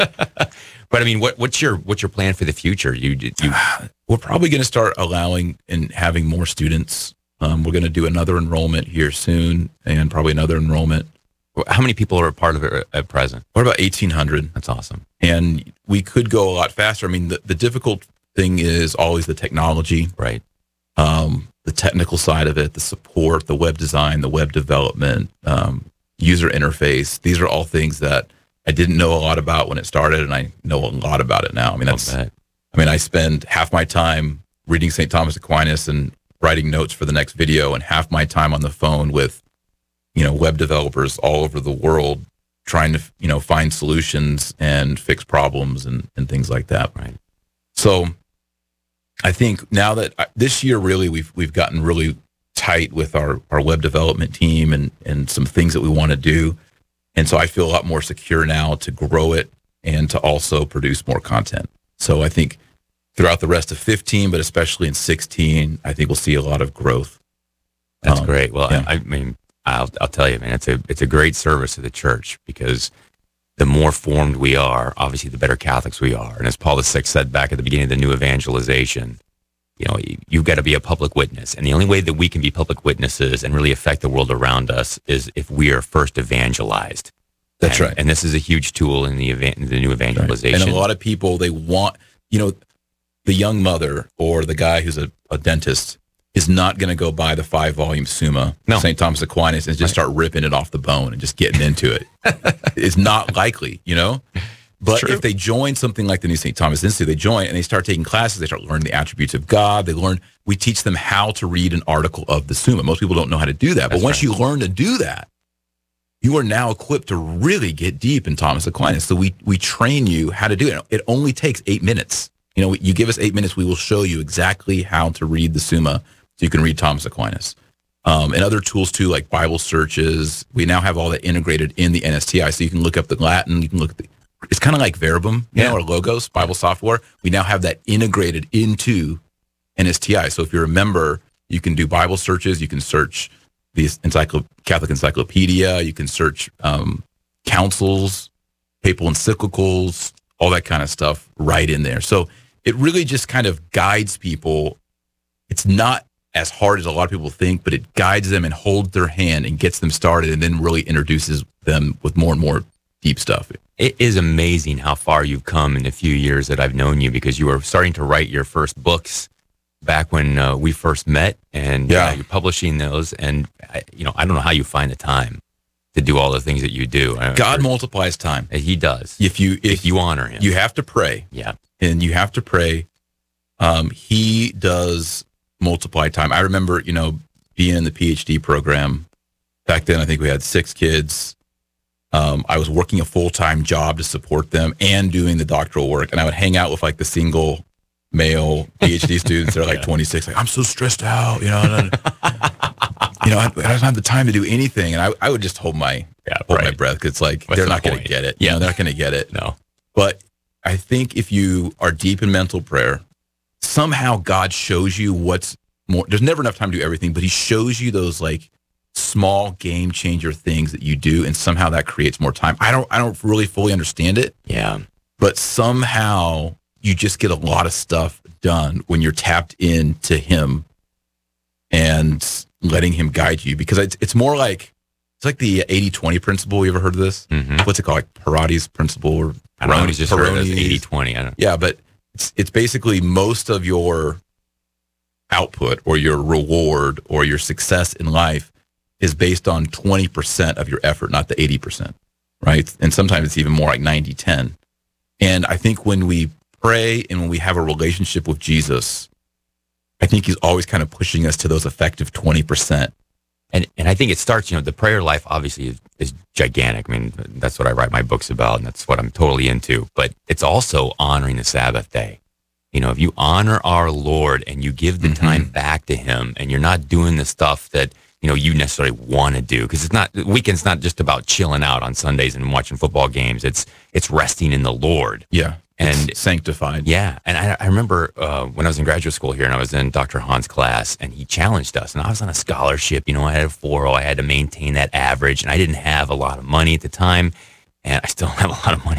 But I mean, what's your plan for the future? We're probably going to start allowing and having more students. We're going to do another enrollment here soon, and probably another enrollment. How many people are a part of it at present? We're about 1,800. That's awesome. And we could go a lot faster. I mean, the difficult thing is always the technology, right? The technical side of it, the support, the web design, the web development, user interface. These are all things that I didn't know a lot about when it started, and I know a lot about it now. I mean, I spend half my time reading St. Thomas Aquinas and writing notes for the next video, and half my time on the phone with, web developers all over the world trying to, find solutions and fix problems and things like that. Right. So I think now that this year, really, we've gotten really tight with our web development team and some things that we want to do. And so I feel a lot more secure now to grow it and to also produce more content. So I think throughout the rest of 15, but especially in 16, I think we'll see a lot of growth. That's great. Well, yeah. I mean, I'll tell you, man, it's a great service to the church, because the more formed we are, obviously, the better Catholics we are. And as Paul VI said back at the beginning of the new evangelization, you've got to be a public witness. And the only way that we can be public witnesses and really affect the world around us is if we are first evangelized. That's right. And this is a huge tool in the new evangelization. Right. And a lot of people, they want, the young mother or the guy who's a dentist is not going to go buy the 5-volume Summa, St. Thomas Aquinas, and just start ripping it off the bone and just getting into it. It's not likely, But if they join something like the New St. Thomas Institute, they join and they start taking classes, they start learning the attributes of God. We teach them how to read an article of the Summa. Most people don't know how to do that. But once you learn to do that, you are now equipped to really get deep in Thomas Aquinas. So we train you how to do it. It only takes 8 minutes. You give us 8 minutes, we will show you exactly how to read the Summa so you can read Thomas Aquinas. And other tools too, like Bible searches. We now have all that integrated in the NSTI. So you can look up the Latin, you can look at it's kind of like Verbum, or Logos, Bible software. We now have that integrated into NSTI. So if you're a member, you can do Bible searches. You can search the Catholic Encyclopedia. You can search councils, papal encyclicals, all that kind of stuff right in there. So it really just kind of guides people. It's not as hard as a lot of people think, but it guides them and holds their hand and gets them started, and then really introduces them with more and more deep stuff. It is amazing how far you've come in the few years that I've known you, because you were starting to write your first books back when we first met, and you're publishing those. And I don't know how you find the time to do all the things that you do. God multiplies time. He does. If you honor him, you have to pray. Yeah, and you have to pray. He does multiply time. I remember, being in the PhD program back then. I think we had 6 kids. I was working a full-time job to support them and doing the doctoral work. And I would hang out with the single male PhD students. They're 26. I'm so stressed out, I don't have the time to do anything. And I would just hold my breath. Cause they're not going to get it. Yeah. They're not going to get it. No. But I think if you are deep in mental prayer, somehow God shows you what's more. There's never enough time to do everything, but he shows you those small game changer things that you do, and somehow that creates more time. I don't really fully understand it. Yeah. But somehow you just get a lot of stuff done when you're tapped into him and letting him guide you, because it's more it's like the 80-20 principle. You ever heard of this? Mm-hmm. What's it called? Parati's principle, or I don't know. He's just heard of 80-20. Yeah, but it's basically most of your output or your reward or your success in life is based on 20% of your effort, not the 80%, right? And sometimes it's even more like 90-10. And I think when we pray and when we have a relationship with Jesus, I think he's always kind of pushing us to those effective 20%. And I think it starts, the prayer life obviously is gigantic. I mean, that's what I write my books about, and that's what I'm totally into. But it's also honoring the Sabbath day. If you honor our Lord and you give the time back to him, and you're not doing the stuff that you necessarily want to do, because weekend's not just about chilling out on Sundays and watching football games. It's resting in the Lord. Yeah. And it's sanctified. Yeah. And I remember when I was in graduate school here, and I was in Dr. Hahn's class, and he challenged us, and I was on a scholarship, I had a 4.0, I had to maintain that average, and I didn't have a lot of money at the time, and I still don't have a lot of money